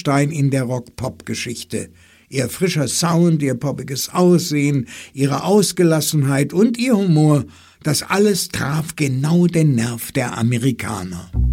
Meilenstein in der Rock-Pop-Geschichte. Ihr frischer Sound, ihr poppiges Aussehen, ihre Ausgelassenheit und ihr Humor, das alles traf genau den Nerv der Amerikaner.